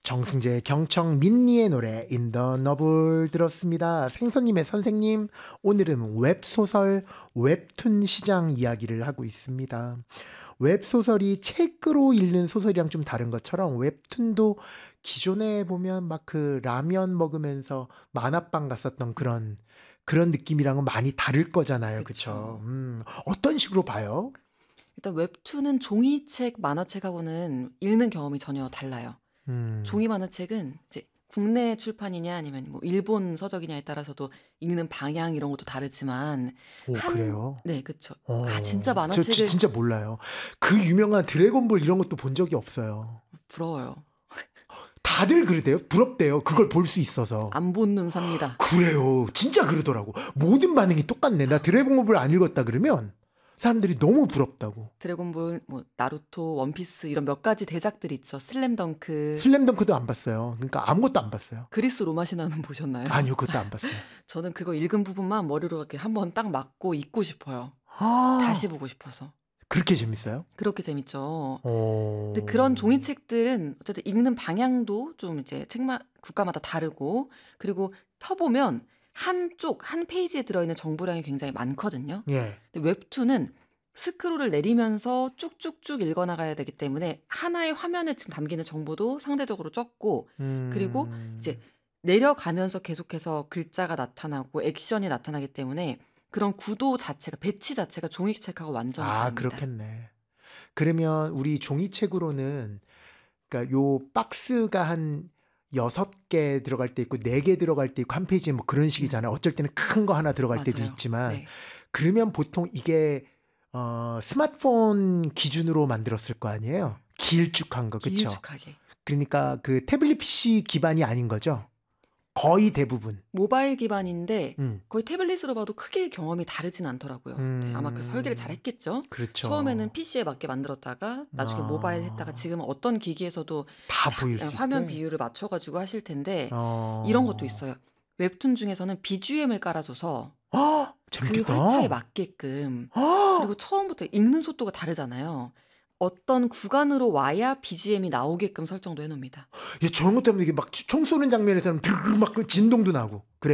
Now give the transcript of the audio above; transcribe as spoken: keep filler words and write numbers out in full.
정승재, 경청, 민니의 노래 In the Novel 들었습니다. 생선님의 선생님, 오늘은 웹소설, 웹툰 시장 이야기를 하고 있습니다. 웹소설이 책으로 읽는 소설이랑 좀 다른 것처럼 웹툰도 기존에 보면 막 그 라면 먹으면서 만화방 갔었던 그런 그런 느낌이랑은 많이 다를 거잖아요. 그쵸? 그쵸. 음, 어떤 식으로 봐요? 일단 웹툰은 종이책, 만화책하고는 읽는 경험이 전혀 달라요. 음, 종이 만화책은 이제 국내 출판이냐 아니면 뭐 일본 서적이냐에 따라서도 읽는 방향 이런 것도 다르지만 오, 한 그래요? 네 그쵸. 아 진짜 어, 저 지- 만화책을 진짜 몰라요. 그 유명한 드래곤볼 이런 것도 본 적이 없어요. 부러워요. 다들 그러대요. 부럽대요. 그걸 네. 볼 수 있어서. 안 본 눈 삽니다. 그래요. 진짜 그러더라고. 모든 반응이 똑같네. 나 드래곤볼 안 읽었다 그러면 사람들이 너무 부럽다고. 드래곤볼, 뭐 나루토, 원피스 이런 몇 가지 대작들이 있죠. 슬램덩크, 슬램덩크도 안 봤어요. 그러니까 아무것도 안 봤어요. 그리스 로마 신화는 보셨나요? 아니요, 그것도 안 봤어요. 저는 그거 읽은 부분만 머리로 이렇게 한번 딱 맞고 잊고 싶어요. 다시 아, 보고 싶어서. 그렇게 재밌어요? 그렇게 재밌죠. 근데 그런 어, 종이책들은 어쨌든 읽는 방향도 좀 이제 책마 국가마다 다르고 그리고 펴보면 한쪽 한 페이지에 들어있는 정보량이 굉장히 많거든요. 예. 근데 웹툰은 스크롤을 내리면서 쭉쭉쭉 읽어나가야 되기 때문에 하나의 화면에 지금 담기는 정보도 상대적으로 적고 그리고 이제 음, 내려가면서 계속해서 글자가 나타나고 액션이 나타나기 때문에 그런 구도 자체가 배치 자체가 종이책하고 완전히 아, 다릅니다. 그렇겠네. 그러면 우리 종이책으로는 그러니까 요 박스가 한 여섯 개 들어갈 때 있고 네 개 들어갈 때 있고 한 페이지에 뭐 그런 음. 식이잖아요. 어쩔 때는 큰 거 하나 들어갈 때도 맞아요. 있지만 네. 그러면 보통 이게 어, 스마트폰 기준으로 만들었을 거 아니에요. 길쭉한 거, 그쵸? 길쭉하게. 그러니까 그 태블릿 피씨 기반이 아닌 거죠. 거의 대부분. 모바일 기반인데 음, 거의 태블릿으로 봐도 크게 경험이 다르진 않더라고요. 네, 아마 그 설계를 음, 잘했겠죠. 처음에는 그렇죠. 피씨에 맞게 만들었다가 나중에 모바일 했다가 어, 지금은 어떤 기기에서도 다 다 보일 수 화면 있게. 비율을 맞춰가지고 하실 텐데 이런 것도 어, 있어요. 웹툰 중에서는 비지엠을 깔아줘서 아, 그 활차에 재밌겠다. 맞게끔 아, 그리고 처음부터 읽는 속도가 다르잖아요. 어떤 구간으로 와야 비지엠이 나오게끔 설정도 해놓습니다. 야, 저런 것 때문에 이게 막 총 쏘는 장면에서는 드르르 막그 진동도 나고. 그래요?